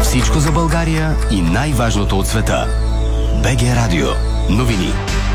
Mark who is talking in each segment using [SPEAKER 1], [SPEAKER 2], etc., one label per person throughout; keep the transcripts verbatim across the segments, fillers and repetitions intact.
[SPEAKER 1] Всичко за България и най-важното от света. БГ Радио. Новини.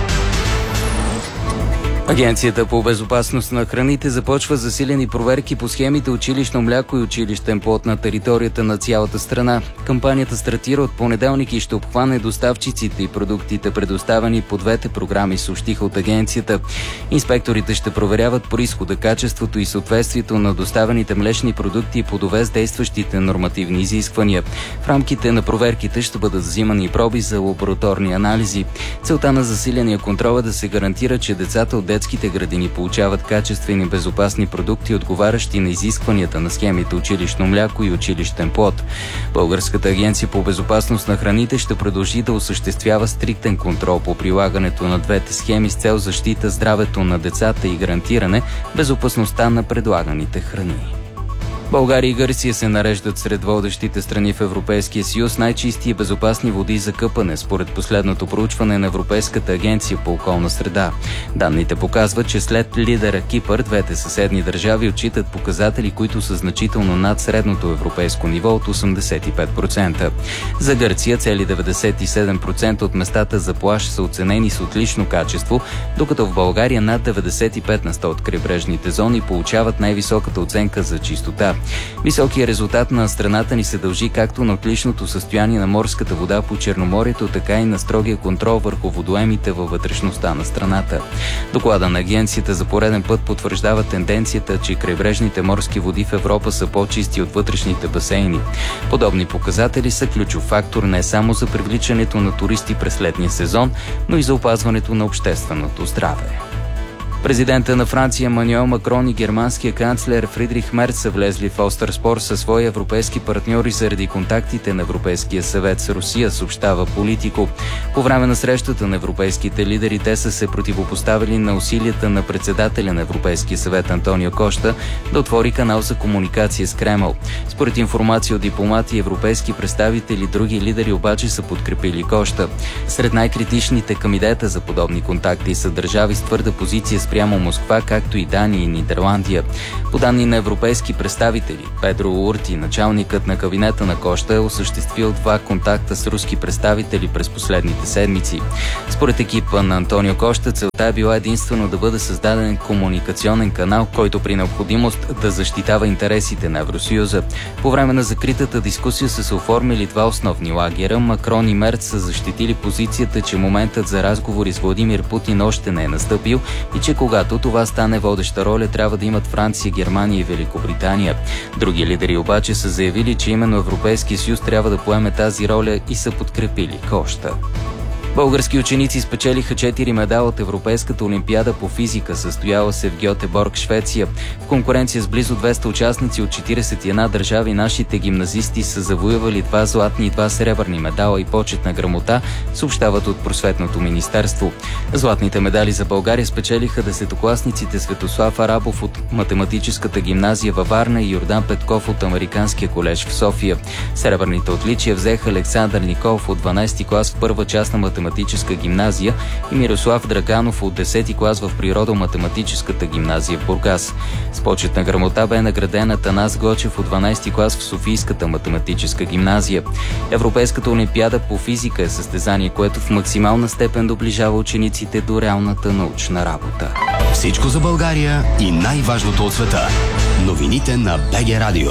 [SPEAKER 2] Агенцията по безопасност на храните започва засилени проверки по схемите училищно мляко и училищен плод на територията на цялата страна. Кампанията стартира от понеделник и ще обхване доставчиците и продуктите, предоставени по двете програми, съобщиха от агенцията. Инспекторите ще проверяват произхода, качеството и съответствието на доставените млечни продукти и плодове с действащите нормативни изисквания. В рамките на проверките ще бъдат взимани проби за лабораторни анализи. Целта на засиления контрол е да се гарантира, че децата от детските градини получават качествени и безопасни продукти, отговарящи на изискванията на схемите училищно мляко и училищен плод. Българската агенция по безопасност на храните ще продължи да осъществява стриктен контрол по прилагането на двете схеми с цел защита здравето на децата и гарантиране безопасността на предлаганите храни. България и Гърция се нареждат сред водещите страни в Европейския съюз най-чисти и безопасни води за къпане, според последното проучване на Европейската агенция по околна среда. Данните показват, че след лидера Кипър, двете съседни държави отчитат показатели, които са значително над средното европейско ниво от осемдесет и пет процента. За Гърция цели деветдесет и седем процента от местата за плаж са оценени с отлично качество, докато в България над деветдесет и пет на сто от крайбрежните зони получават най-високата оценка за чистота. Високият резултат на страната ни се дължи както на отличното състояние на морската вода по Черноморието, така и на строгия контрол върху водоемите във вътрешността на страната. Доклада на агенцията за пореден път потвърждава тенденцията, че крайбрежните морски води в Европа са по-чисти от вътрешните басейни. Подобни показатели са ключов фактор не само за привличането на туристи през летния сезон, но и за опазването на общественото здраве. Президента на Франция Емануел Макрон и германския канцлер Фридрих Мерц са влезли в остър спор със свои европейски партньори заради контактите на Европейския съвет с Русия, съобщава Политико. По време на срещата на европейските лидери те са се противопоставили на усилията на председателя на Европейския съвет Антонио Кошта да отвори канал за комуникация с Кремъл. Според информация от дипломати и европейски представители, други лидери обаче са подкрепили Кошта. Сред най-критичните към идеята за подобни контакти са държави с твърда позиция с прямо Москва, както и Дания и Нидерландия. По данни на европейски представители, Педро Урти, началникът на кабинета на Кошта, е осъществил два контакта с руски представители през последните седмици. Според екипа на Антонио Кошта, целта е била единствено да бъде създаден комуникационен канал, който при необходимост да защитава интересите на Евросъюза. По време на закритата дискусия са се оформили два основни лагера. Макрон и Мерц са защитили позицията, че моментът за разговори с Владимир Путин още не е настъпил и че когато това стане, водеща роля трябва да имат Франция, Германия и Великобритания. Други лидери обаче са заявили, че именно Европейския съюз трябва да поеме тази роля и са подкрепили Кошта. Български ученици спечелиха четири медала от Европейската олимпиада по физика, състояла се в Гьотеборг, Швеция. В конкуренция с близо двеста участници от четиридесет и една държави, нашите гимназисти са завоювали два златни и два сребърни медала и почетна грамота, съобщават от Просветното министерство. Златните медали за България спечелиха десетокласниците Светослав Арабов от Математическата гимназия във Варна и Йордан Петков от Американския колеж в София. Сребърните отличия взеха Александър Николов от дванадесети клас в първа част на математическата гимназия и Мирослав Драганов от десети клас в Природо-математическата гимназия в Бургас. С почетна грамота бе награден Атанас Гочев от дванадесети клас в Софийската математическа гимназия. Европейската олимпиада по физика е състезание, което в максимална степен доближава учениците до реалната научна работа.
[SPEAKER 1] Всичко за България и най-важното от света. Новините на БГ Радио.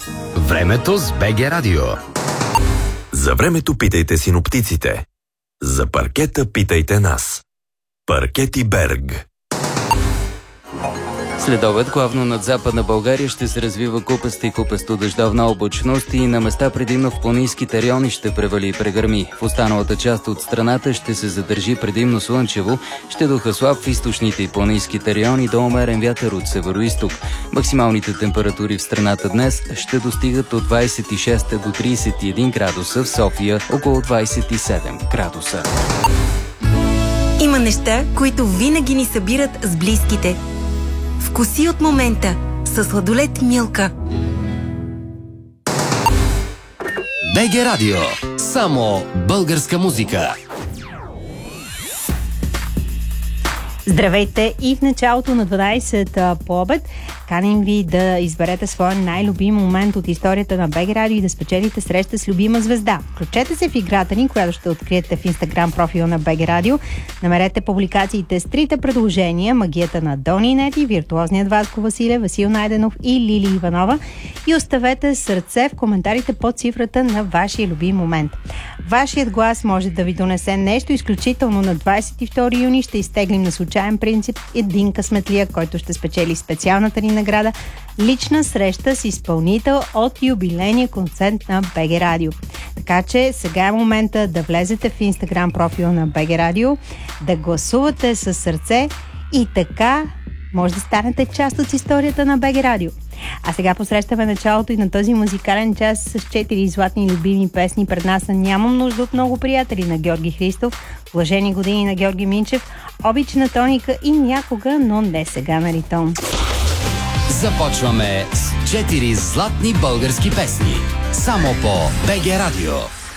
[SPEAKER 1] Времето с БГ Радио.
[SPEAKER 3] За времето питайте синоптиците. За паркета питайте нас. Паркети Берг.
[SPEAKER 2] След обед, главно над Западна България ще се развива купеста и купесто-дъждовна облачност и на места предимно в планинските райони ще превали и прегърми. В останалата част от страната ще се задържи предимно слънчево, ще духа слаб в източните и планинските райони до умерен вятър от североизток. Максималните температури в страната днес ще достигат от двадесет и шест до тридесет и един градуса, в София около двадесет и седем градуса.
[SPEAKER 4] Има неща, които винаги ни събират с близките. Вкуси от момента със сладолед Милка.
[SPEAKER 1] БГ Радио. Само българска музика.
[SPEAKER 5] Здравейте и в началото на дванадесет по обед Каним ви да изберете своя най-любим момент от историята на БГ Радио и да спечелите среща с любима звезда. Включете се в играта ни, която ще откриете в Инстаграм профила на БГ Радио. Намерете публикациите с трите предложения: магията на Дони Нети, виртуозният Васко Василев, Васил Найденов и Лили Иванова и оставете сърце в коментарите под цифрата на вашия любим момент. Вашият глас може да ви донесе нещо изключително. На двадесет и втори юни ще изтеглим на случайен принцип един късметлия, който ще спечели специалната ни награда – лична среща с изпълнител от юбилейния концерт на БГ Радио. Така че сега е момента да влезете в Инстаграм профила на БГ Радио, да гласувате със сърце и така може да станете част от историята на БГ Радио. А сега посрещаме началото и на този музикален час с четири златни любими песни. Пред нас са "Нямам нужда от много приятели" на Георги Христов, "Блажени години" на Георги Минчев, "Обич на Тоника" и "Някога, но не сега" на Ритон.
[SPEAKER 1] Започваме с четири златни български песни. Само по БГ Радио.